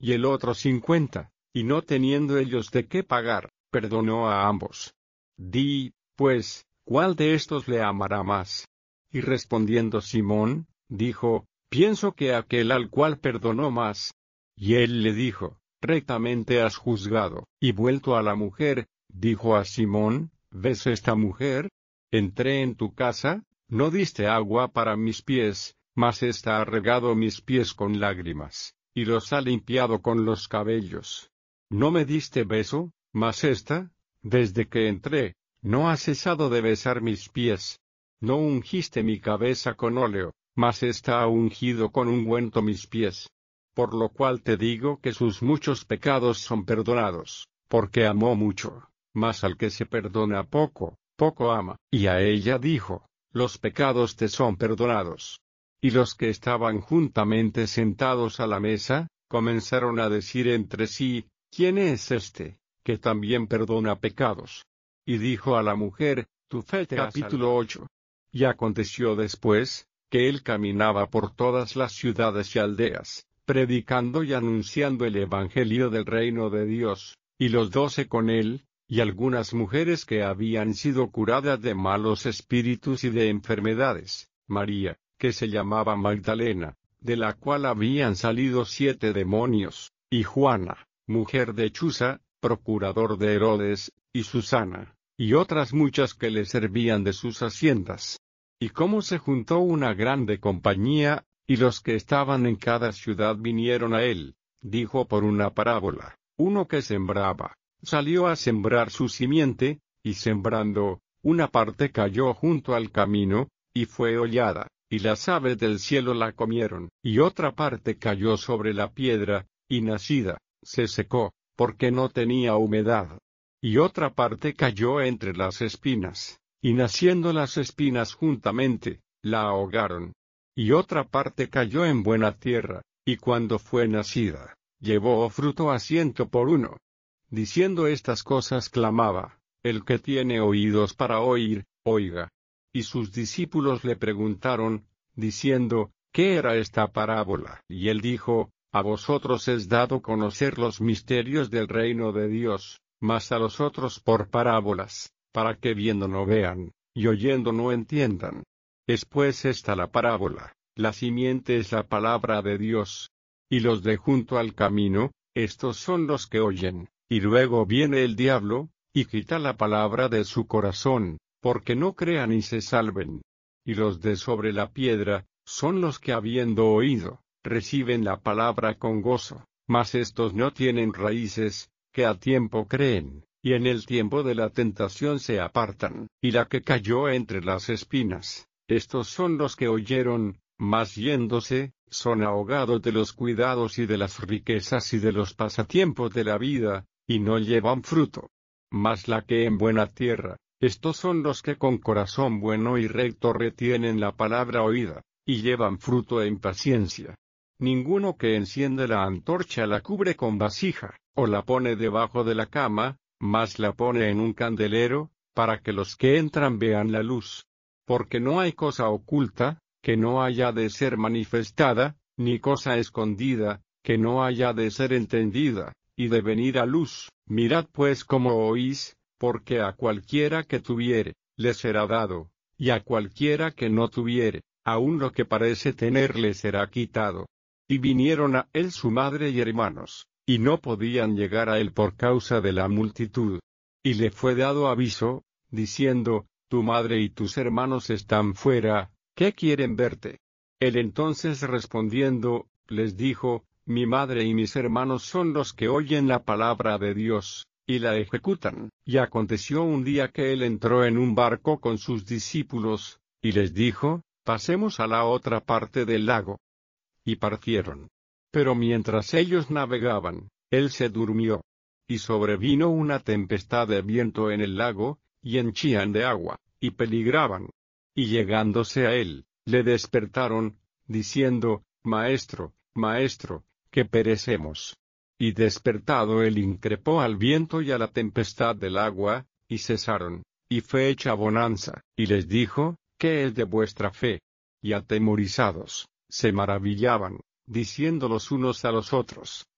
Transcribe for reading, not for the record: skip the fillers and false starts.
y el otro 50, y no teniendo ellos de qué pagar, perdonó a ambos. Di, pues, ¿cuál de estos le amará más? Y respondiendo Simón, dijo, pienso que aquel al cual perdonó más. Y él le dijo, rectamente has juzgado. Y vuelto a la mujer, dijo a Simón, ¿ves esta mujer? Entré en tu casa, no diste agua para mis pies, mas ésta ha regado mis pies con lágrimas, y los ha limpiado con los cabellos. No me diste beso, mas ésta, desde que entré, no ha cesado de besar mis pies. No ungiste mi cabeza con óleo, mas ésta ha ungido con ungüento mis pies. Por lo cual te digo que sus muchos pecados son perdonados, porque amó mucho, mas al que se perdona poco, poco ama. Y a ella dijo, los pecados te son perdonados. Y los que estaban juntamente sentados a la mesa, comenzaron a decir entre sí, ¿quién es este, que también perdona pecados? Y dijo a la mujer, tu fe te ha salvado. Capítulo 8. Y aconteció después, que él caminaba por todas las ciudades y aldeas, predicando y anunciando el evangelio del reino de Dios, y los 12 con él, y algunas mujeres que habían sido curadas de malos espíritus y de enfermedades, María, que se llamaba Magdalena, de la cual habían salido 7 demonios, y Juana, mujer de Chuza, procurador de Herodes, y Susana, y otras muchas que le servían de sus haciendas. Y como se juntó una grande compañía, y los que estaban en cada ciudad vinieron a él, dijo por una parábola, uno que sembraba, salió a sembrar su simiente, y sembrando, una parte cayó junto al camino, y fue hollada, y las aves del cielo la comieron, y otra parte cayó sobre la piedra, y nacida, se secó, porque no tenía humedad. Y otra parte cayó entre las espinas, y naciendo las espinas juntamente, la ahogaron. Y otra parte cayó en buena tierra, y cuando fue nacida, llevó fruto a 100 por uno. Diciendo estas cosas clamaba, el que tiene oídos para oír, oiga. Y sus discípulos le preguntaron, diciendo, ¿qué era esta parábola? Y él dijo, a vosotros es dado conocer los misterios del reino de Dios, mas a los otros por parábolas, para que viendo no vean, y oyendo no entiendan. Es pues esta la parábola, la simiente es la palabra de Dios. Y los de junto al camino, estos son los que oyen, y luego viene el diablo, y quita la palabra de su corazón, porque no crean y se salven. Y los de sobre la piedra, son los que habiendo oído, reciben la palabra con gozo, mas estos no tienen raíces, que a tiempo creen, y en el tiempo de la tentación se apartan. Y la que cayó entre las espinas, estos son los que oyeron, mas yéndose, son ahogados de los cuidados y de las riquezas y de los pasatiempos de la vida, y no llevan fruto. Mas la que en buena tierra, estos son los que con corazón bueno y recto retienen la palabra oída, y llevan fruto en paciencia. Ninguno que enciende la antorcha la cubre con vasija, o la pone debajo de la cama, mas la pone en un candelero, para que los que entran vean la luz. Porque no hay cosa oculta, que no haya de ser manifestada, ni cosa escondida, que no haya de ser entendida, y de venir a luz. Mirad pues cómo oís, porque a cualquiera que tuviere, le será dado, y a cualquiera que no tuviere, aun lo que parece tener le será quitado. Y vinieron a él su madre y hermanos, y no podían llegar a él por causa de la multitud. Y le fue dado aviso, diciendo, tu madre y tus hermanos están fuera, ¿qué quieren verte? Él entonces respondiendo, les dijo, mi madre y mis hermanos son los que oyen la palabra de Dios, y la ejecutan. Y aconteció un día que él entró en un barco con sus discípulos, y les dijo, pasemos a la otra parte del lago. Y partieron. Pero mientras ellos navegaban, él se durmió. Y sobrevino una tempestad de viento en el lago, y henchían de agua, y peligraban. Y llegándose a él, le despertaron, diciendo, Maestro, Maestro, que perecemos. Y despertado él increpó al viento y a la tempestad del agua, y cesaron, y fue hecha bonanza. Y les dijo, ¿qué es de vuestra fe? Y atemorizados, se maravillaban, diciendo los unos a los otros,